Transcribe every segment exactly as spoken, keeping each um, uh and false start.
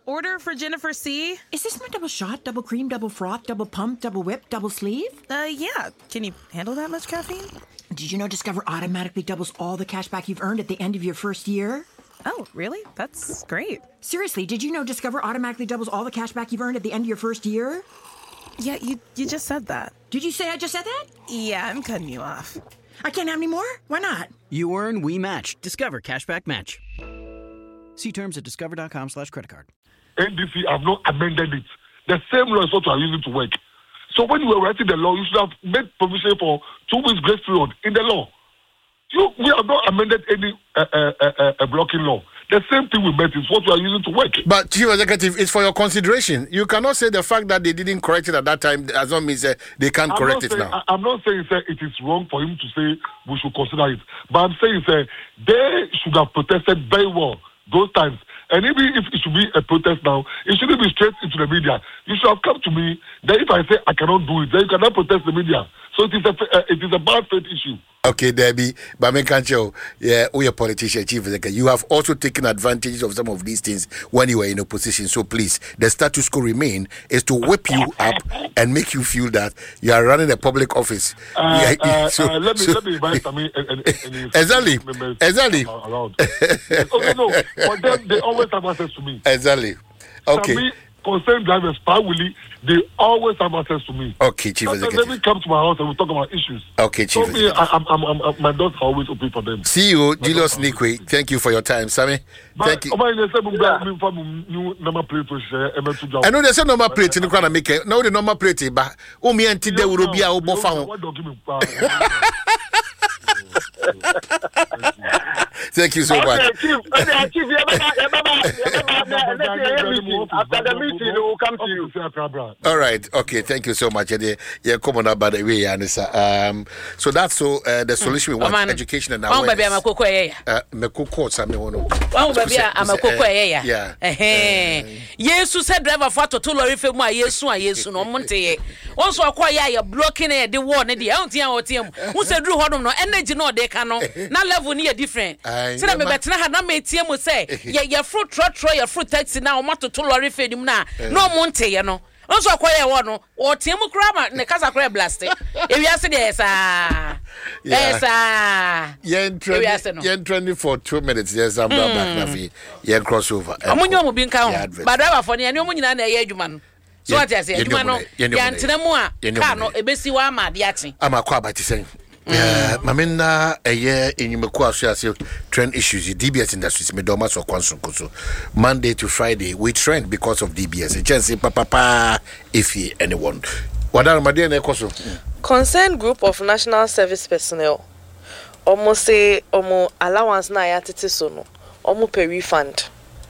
order for Jennifer C. Is this my double shot, double cream, double froth, double pump, double whip, double sleeve? Uh, yeah. Can you handle that much caffeine? Did you know Discover automatically doubles all the cash back you've earned at the end of your first year? Oh, really? That's great. Seriously, did you know Discover automatically doubles all the cash back you've earned at the end of your first year? Yeah, you you just said that. Did you say I just said that? Yeah, I'm cutting you off. I can't have any more? Why not? You earn, we match. Discover Cashback Match. See terms at discover.com slash credit card. N D C have not amended it. The same law is what you are using to work. So when you were writing the law, you should have made provision for two weeks grace period in the law. You, we have not amended any uh, uh, uh, uh, blocking law. The same thing we met is what we are using to work. But Chief Executive, it's for your consideration. You cannot say the fact that they didn't correct it at that time as long as uh, they can't I'm correct it saying, now. I, I'm not saying sir, it is wrong for him to say we should consider it. But I'm saying sir, they should have protested very well those times. And even if it should be a protest now, it shouldn't be straight into the media. You should have come to me. Then if I say I cannot do it, then you cannot protest the media. So it is a uh, it is a bad faith issue. Okay, Debbie, but I can't show. Yeah, we are politician, Chief Executive. You have also taken advantage of some of these things when you were in opposition. So please, the status quo remain is to whip you up and make you feel that you are running a public office. Uh, yeah, uh, so, uh, let me so, let me invite Sami and, and, and exactly, exactly. Around. Okay, no, for them they always have access to me. Exactly. Okay. Sami, concerned drivers, Power Willie, they always have access to me. Okay, Chief Sometimes Executive. Let me come to my house and we talk about issues. Okay, Chief so me, I, I'm, I'm, I'm, I'm, my doors are always open for them. C E O Julius Nikwe, thank you for your time, Sammy. Thank you. I I know there's a normal plate in the corner. Make it. No, the normal plate, but oh, me and today will be our both. Thank you so much. Okay, Chief. Okay, Chief. After the meeting, we will come to you. All right. Okay. Thank you so much. Yeah, come on up by the way, Anissa. Um, so that's so uh, the solution we want: oh, education and awareness. Oh, baby, I'm a cocoa. Uh, me cocoa, Sammy. Oh, baby, I'm a cocoa. Yeah. Eh. Yesu said driver for to lorry for my Yesu and Yesu no Monte. Also, acquire your blocking the wall. The auntie or team who said, "Drew Hodom no energy no they cannot. Now level near different." So that me better had not made team will say, "Yeah, your fruit trot, try your fruit taxi now. Mato to lorry for him now. No Monte, you know." Also, acquire one or team crab and the casa crab blast. If you ask yes, ah, yes, ah, yeah, trending for two minutes. Yes, I'm not back now. Yeah, crossover. I'm on your being count, but driver for the new money and a human. So what I say, you know, Yantinamua, Cano, a Bessie Wama, the Yachting. I'm a quabat saying. Mamina, a year in Yumako, trend issues, D B S industries, Medomas or Consul. Monday to Friday, we trend because of D B S. A chance, papa, if he anyone. What are my dear Necoso? Concerned group of national service personnel almost say, Omo allowance na yatitisono, Omo pay refund.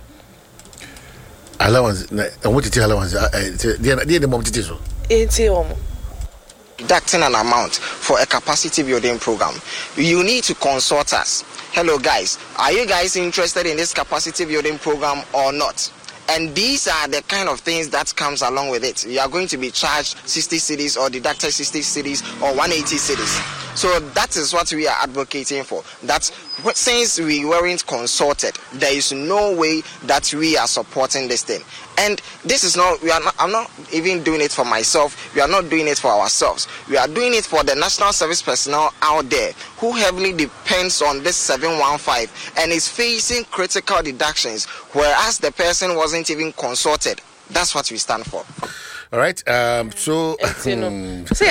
Allowance, I want to tell allowance, the moment it is. eighty Omo. Deducting an amount for a capacity building program, you need to consult us. Hello guys, are you guys interested in this capacity building program or not? And these are the kind of things that comes along with it. You are going to be charged sixty cedis or deducted sixty cedis or one hundred eighty cedis. So that is what we are advocating for. That since we weren't consulted, there is no way that we are supporting this thing. And this is not, we are not, I'm not even doing it for myself. We are not doing it for ourselves. We are doing it for the national service personnel out there who heavily depends on this seven one five and is facing critical deductions, whereas the person wasn't even consulted. That's what we stand for. All right. Um, so. Um,